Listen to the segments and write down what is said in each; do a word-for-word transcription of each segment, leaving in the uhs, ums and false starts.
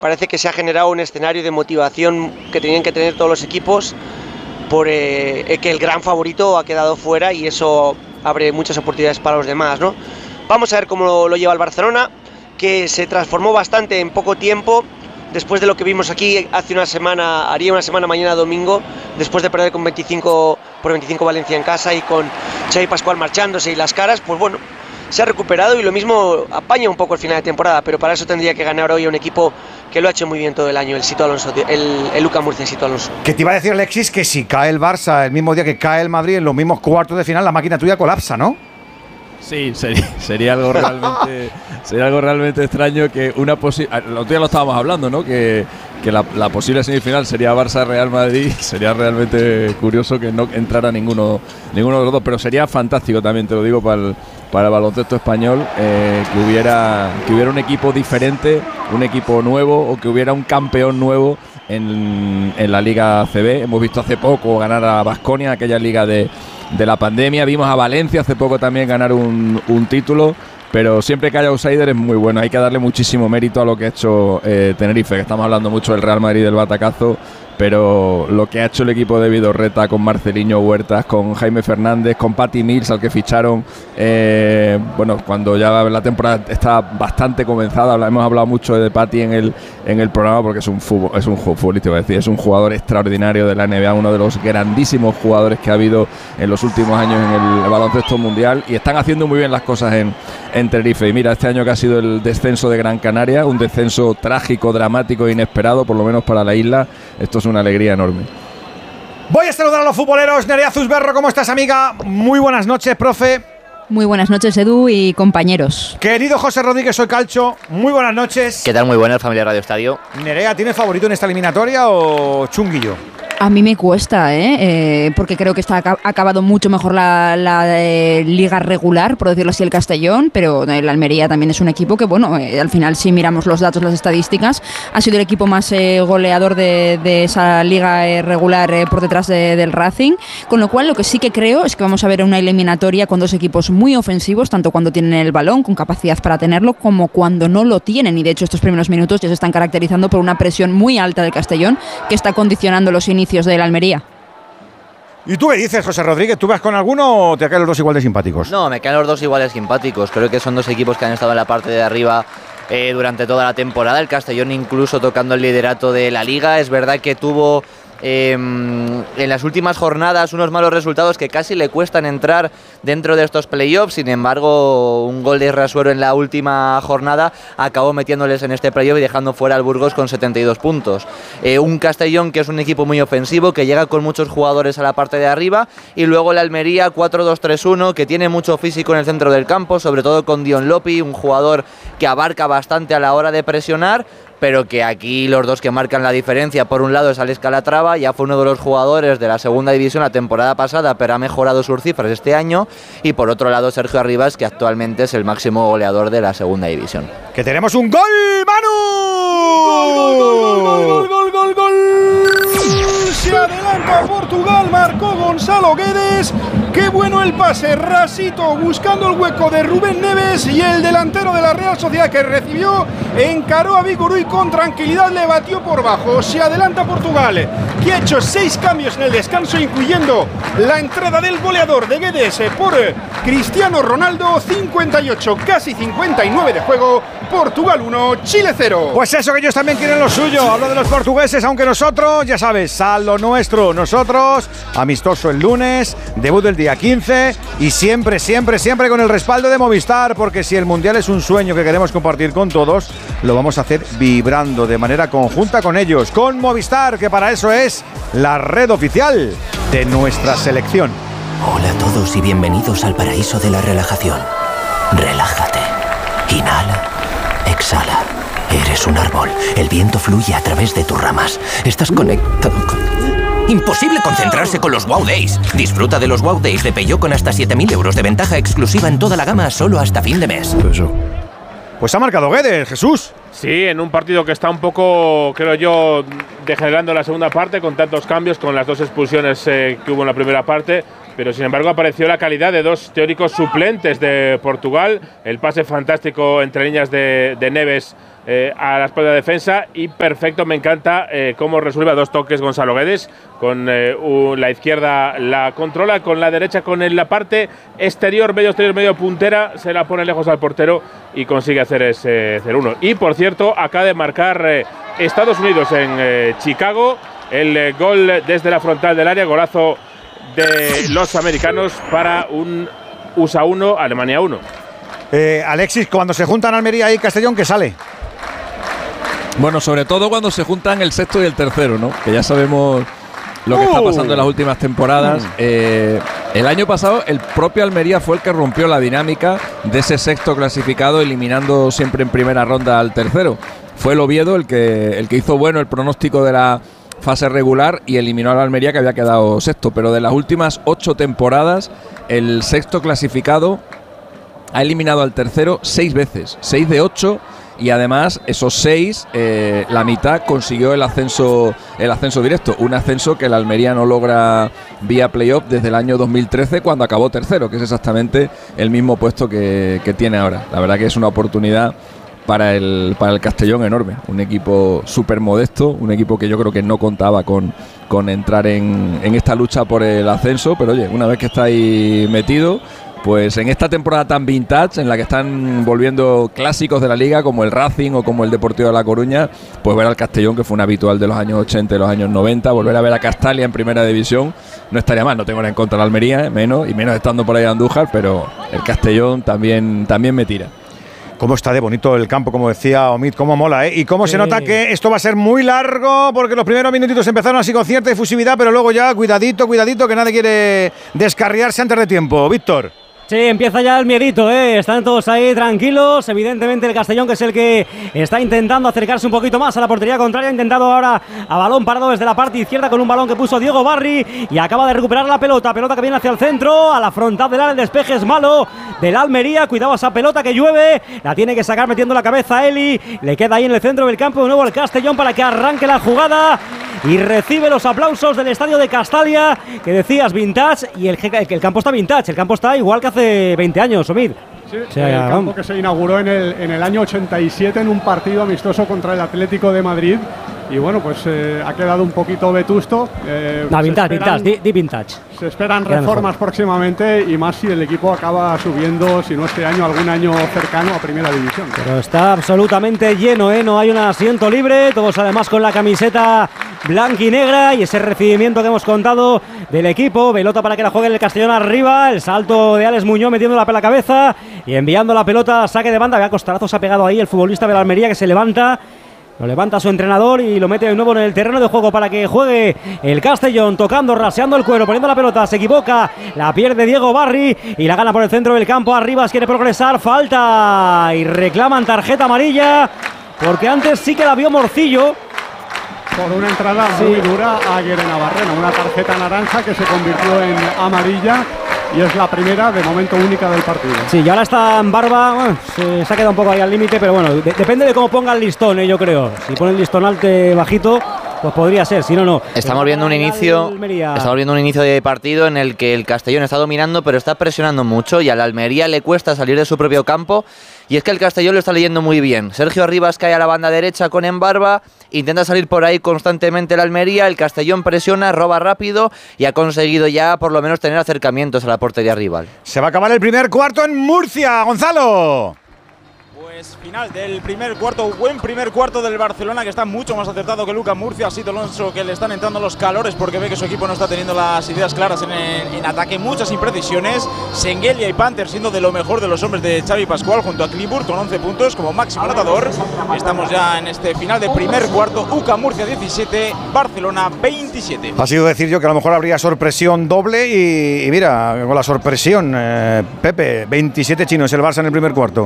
Parece que se ha generado un escenario de motivación que tenían que tener todos los equipos por eh, que el gran favorito ha quedado fuera y eso abre muchas oportunidades para los demás, ¿no? Vamos a ver cómo lo, lo lleva el Barcelona, que se transformó bastante en poco tiempo. Después de lo que vimos aquí hace una semana, haría una semana mañana domingo, después de perder con veinticinco por veinticinco Valencia en casa y con Xavi Pascual marchándose y las caras, pues bueno, se ha recuperado y lo mismo apaña un poco el final de temporada, pero para eso tendría que ganar hoy a un equipo que lo ha hecho muy bien todo el año, el Sito Alonso, el, el Luka Murcia Sito Alonso. Que te iba a decir, Alexis, que si cae el Barça el mismo día que cae el Madrid en los mismos cuartos de final, la máquina tuya colapsa, ¿no? Sí, sería, sería algo realmente sería algo realmente extraño que una posible. El otro día lo estábamos hablando, ¿no? Que, que la, la posible semifinal sería Barça-Real Madrid. Sería realmente curioso que no entrara ninguno ninguno de los dos, pero sería fantástico también, te lo digo, para el, para el baloncesto español, eh, que hubiera que hubiera un equipo diferente, un equipo nuevo o que hubiera un campeón nuevo en, en la Liga A C B. Hemos visto hace poco ganar a Baskonia, aquella liga de de la pandemia, vimos a Valencia hace poco también ganar un, un título, pero siempre que haya outsider es muy bueno, hay que darle muchísimo mérito a lo que ha hecho eh, Tenerife, que estamos hablando mucho del Real Madrid del batacazo, pero lo que ha hecho el equipo de Vidorreta con Marceliño Huertas, con Jaime Fernández, con Patty Mills, al que ficharon, eh, bueno, cuando ya la temporada está bastante comenzada, hemos hablado mucho de Patty en el, en el programa porque es un fútbol, es un futbolista, iba a decir, es un jugador extraordinario de la N B A, uno de los grandísimos jugadores que ha habido en los últimos años en el baloncesto mundial, y están haciendo muy bien las cosas en, en Tenerife. Y mira, este año que ha sido el descenso de Gran Canaria, un descenso trágico, dramático e inesperado, por lo menos para la isla, esto es una alegría enorme. Voy a saludar a los futboleros. Nerea Zusberro, ¿cómo estás, amiga? Muy buenas noches, profe. Muy buenas noches, Edu y compañeros. Querido José Rodríguez, soy Calcho. Muy buenas noches. ¿Qué tal? Muy buenas, familia Radio Estadio. Nerea, ¿tienes favorito en esta eliminatoria o Chunguillo? A mí me cuesta, ¿eh? Eh, porque creo que está ha acabado mucho mejor la, la eh, liga regular, por decirlo así, el Castellón, pero el Almería también es un equipo que, bueno, eh, al final, si miramos los datos, las estadísticas, ha sido el equipo más eh, goleador de, de esa liga eh, regular eh, por detrás de, del Racing, con lo cual lo que sí que creo es que vamos a ver una eliminatoria con dos equipos muy ofensivos, tanto cuando tienen el balón, con capacidad para tenerlo, como cuando no lo tienen, y de hecho estos primeros minutos ya se están caracterizando por una presión muy alta del Castellón, que está condicionando los inicios de la Almería. ¿Y tú qué dices, José Rodríguez? ¿Tú vas con alguno o te caen los dos igual de simpáticos? No, me caen los dos igual de simpáticos. Creo que son dos equipos que han estado en la parte de arriba eh, durante toda la temporada. El Castellón incluso tocando el liderato de la Liga. Es verdad que tuvo eh, en las últimas jornadas unos malos resultados que casi le cuestan entrar dentro de estos playoffs. Sin embargo, un gol de Rasuero en la última jornada acabó metiéndoles en este playoff y dejando fuera al Burgos con setenta y dos puntos. Eh, un Castellón que es un equipo muy ofensivo, que llega con muchos jugadores a la parte de arriba, y luego el Almería cuatro dos tres uno, que tiene mucho físico en el centro del campo, sobre todo con Dion Lopi, un jugador que abarca bastante a la hora de presionar, pero que aquí los dos que marcan la diferencia, por un lado es Alex Calatrava, ya fue uno de los jugadores de la segunda división la temporada pasada, pero ha mejorado sus cifras este año, y por otro lado Sergio Arribas, que actualmente es el máximo goleador de la segunda división. ¡Que tenemos un gol, Manu! ¡Gol, gol, gol, gol, gol, gol, gol! Se adelanta Portugal, marcó Gonzalo Guedes. ¡Qué bueno el pase! Rasito buscando el hueco de Rubén Neves, y el delantero de la Real Sociedad que recibió encaró a Vigorú y con tranquilidad le batió por bajo. Se adelanta Portugal, que ha hecho seis cambios en el descanso, incluyendo la entrada del goleador de Guedes por Cristiano Ronaldo. cincuenta y ocho, casi cincuenta y nueve de juego. Portugal uno, Chile cero. Pues eso, que ellos también quieren lo suyo. Hablo de los portugueses, aunque nosotros, ya sabes, a lo nuestro. Nosotros, amistoso el lunes, debut el día quince, y siempre, siempre, siempre con el respaldo de Movistar, porque si el Mundial es un sueño que queremos compartir con todos, lo vamos a hacer vibrando de manera conjunta con ellos, con Movistar, que para eso es la red oficial de nuestra selección. Hola a todos y bienvenidos al paraíso de la relajación. Relájate. Inhala. Exhala. Eres un árbol. El viento fluye a través de tus ramas. Estás conectado con... Imposible concentrarse con los Wow Days. Disfruta de los Wow Days de Peugeot con hasta siete mil euros de ventaja exclusiva en toda la gama solo hasta fin de mes. Pues ha marcado Guedes, Jesús. Sí, en un partido que está un poco, creo yo, degenerando la segunda parte, con tantos cambios, con las dos expulsiones eh, que hubo en la primera parte. Pero sin embargo apareció la calidad de dos teóricos suplentes de Portugal. El pase fantástico entre líneas de, de Neves eh, a la espalda de defensa y perfecto, me encanta eh, cómo resuelve a dos toques Gonzalo Guedes, con eh, uh, la izquierda la controla, con la derecha con la parte exterior, medio exterior, medio puntera, se la pone lejos al portero y consigue hacer ese cero uno. Y por cierto, acaba de marcar eh, Estados Unidos en eh, Chicago, el eh, gol desde la frontal del área, golazo de los americanos para un U S A uno, Alemania uno. Eh, Alexis, cuando se juntan Almería y Castellón, ¿qué sale? Bueno, sobre todo cuando se juntan el sexto y el tercero, ¿no? Que ya sabemos lo que uh. está pasando en las últimas temporadas. Mm. Eh, el año pasado el propio Almería fue el que rompió la dinámica de ese sexto clasificado, eliminando siempre en primera ronda al tercero. Fue el Oviedo el que, el que hizo bueno el pronóstico de la fase regular y eliminó a la Almería, que había quedado sexto. Pero de las últimas ocho temporadas, el sexto clasificado ha eliminado al tercero seis veces, seis de ocho. Y además, esos seis, eh, la mitad consiguió el ascenso el ascenso directo. Un ascenso que el Almería no logra vía playoff desde el año dos mil trece, cuando acabó tercero, que es exactamente el mismo puesto que, que tiene ahora. La verdad que es una oportunidad para el, para el Castellón enorme. Un equipo súper modesto, un equipo que yo creo que no contaba con, con entrar en, en esta lucha por el ascenso. Pero oye, una vez que está ahí metido, pues en esta temporada tan vintage, en la que están volviendo clásicos de la liga como el Racing o como el Deportivo de La Coruña, pues ver al Castellón, que fue un habitual de los años ochenta y los años noventa, volver a ver a Castalia en primera división no estaría mal. No tengo nada en contra de la Almería, menos y menos estando por ahí Andújar, pero el Castellón también, también me tira. Cómo está de bonito el campo, como decía Omid, cómo mola, ¿eh? Y cómo sí. se nota que esto va a ser muy largo, porque los primeros minutitos empezaron así con cierta efusividad, pero luego ya cuidadito, cuidadito, que nadie quiere descarriarse antes de tiempo. Víctor. Sí, empieza ya el miedito, ¿eh? Están todos ahí tranquilos. Evidentemente el Castellón, que es el que está intentando acercarse un poquito más a la portería contraria, ha intentado ahora a balón parado desde la parte izquierda con un balón que puso Diego Barri y acaba de recuperar la pelota. Pelota que viene hacia el centro, a la frontal del área. El despeje es malo del Almería. Cuidado a esa pelota que llueve. La tiene que sacar metiendo la cabeza Eli. Le queda ahí en el centro del campo de nuevo el Castellón para que arranque la jugada. Y recibe los aplausos del estadio de Castalia, que decías vintage, y el, el campo está vintage, el campo está igual que hace veinte años, Omid. Sí, o sea, el campo vamos. que se inauguró en el, en el año ochenta y siete en un partido amistoso contra el Atlético de Madrid. Y bueno, pues eh, ha quedado un poquito vetusto. Eh, no, vintage, esperan, vintage, di, di vintage. Se esperan Queda reformas mejor. próximamente, y más si el equipo acaba subiendo, si no este año, algún año cercano a Primera División. Pero está absolutamente lleno, ¿eh? No hay un asiento libre, todos además con la camiseta blanca y negra, y ese recibimiento que hemos contado del equipo. Pelota para que la juegue el Castellón arriba, el salto de Alex Muñoz metiéndola a la cabeza y enviando la pelota a saque de banda. Vea, costarazos ha pegado ahí el futbolista de la Almería, que se levanta. Lo levanta su entrenador y lo mete de nuevo en el terreno de juego para que juegue el Castellón, tocando, raseando el cuero, poniendo la pelota, se equivoca, la pierde Diego Barri y la gana por el centro del campo. Arribas quiere progresar, falta y reclaman tarjeta amarilla, porque antes sí que la vio Morcillo. Por una entrada sí. muy dura a Aguirre Navarrena, una tarjeta naranja que se convirtió en amarilla. Y es la primera, de momento única, del partido. Sí, y ahora está en Barba, bueno, se, se ha quedado un poco ahí al límite, pero bueno, de, depende de cómo ponga el listón, ¿eh? Yo creo. Si pone el listón alto, bajito, pues podría ser, si no, no. Estamos viendo un inicio, estamos viendo un inicio de partido en el que el Castellón está dominando, pero está presionando mucho y a la Almería le cuesta salir de su propio campo. Y es que el Castellón lo está leyendo muy bien. Sergio Arribas cae a la banda derecha con Embarba, intenta salir por ahí constantemente la Almería, el Castellón presiona, roba rápido y ha conseguido ya por lo menos tener acercamientos a la portería rival. Se va a acabar el primer cuarto en Murcia, Gonzalo. Pues final del primer cuarto, buen primer cuarto del Barcelona, que está mucho más acertado que Lucas Murcia. Ha sido Alonso que le están entrando los calores porque ve que su equipo no está teniendo las ideas claras en, en ataque, muchas imprecisiones. Sengelia y Panther siendo de lo mejor de los hombres de Xavi Pascual, junto a Clipboard con once puntos como máximo anotador. Estamos ya en este final del primer cuarto, U C A Murcia diecisiete, Barcelona veintisiete. Ha sido decir yo que a lo mejor habría sorpresión doble y, y mira, con la sorpresión, eh, Pepe, veintisiete chinos el Barça en el primer cuarto.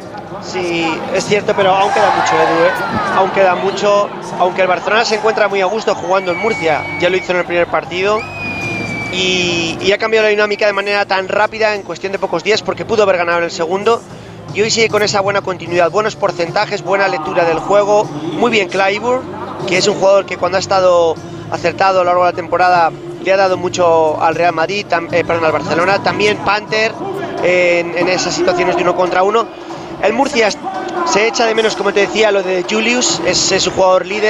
Sí, es cierto, pero aún queda mucho, Edu, ¿eh? Aún queda mucho, aunque el Barcelona se encuentra muy a gusto jugando en Murcia, ya lo hizo en el primer partido y, y ha cambiado la dinámica de manera tan rápida en cuestión de pocos días, porque pudo haber ganado en el segundo y hoy sigue con esa buena continuidad, buenos porcentajes, buena lectura del juego, muy bien Clyburn, que es un jugador que cuando ha estado acertado a lo largo de la temporada le ha dado mucho al Real Madrid, tam, eh, perdón, al Barcelona, también Panther eh, en, en esas situaciones de uno contra uno. El Murcia Se echa de menos, como te decía, lo de Julius, es, es un jugador líder.